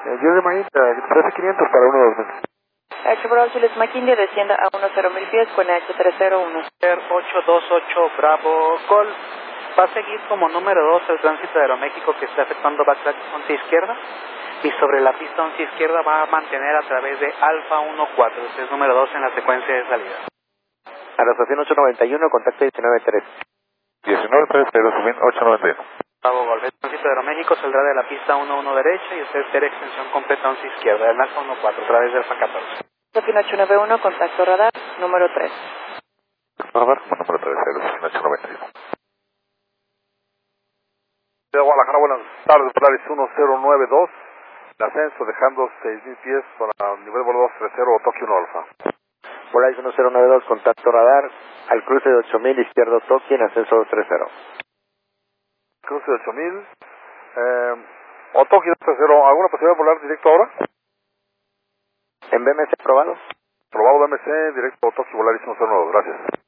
Yo de Maíz, 13500 para 1-2000. Chevrolet Chiles McKinley descienda a 10.000 pies con H301. 828 Bravo Golf. Va a seguir como número 2 el tránsito de Aeroméxico que está efectuando backtrack 11 izquierda. Y sobre la pista 11 izquierda va a mantener a través de Alfa 14. Este es número 2 en la secuencia de salida. A la estación 891, contacto 193. 193, 891. Bravo Golf. El tránsito de Aeroméxico saldrá de la pista 11 derecha y usted espera extensión completa 11 izquierda del Alfa 14 a través del Alfa 14. Sofín 891, contacto radar, número 3. Radar, número 3, 891. De Guadalajara, buenas tardes, Polaris 1092. El ascenso dejando 6000 pies para nivel vuelo 230 Tokio 1 Alfa. Polaris 1092, contacto radar, al cruce de 8000, izquierdo Tokio, en ascenso 230. Cruce de 8000. O Tokio 230, ¿alguna posibilidad de volar directo ahora? ¿En BMC aprobado? Probado BMC, directo Tokio Polaris 1092, gracias.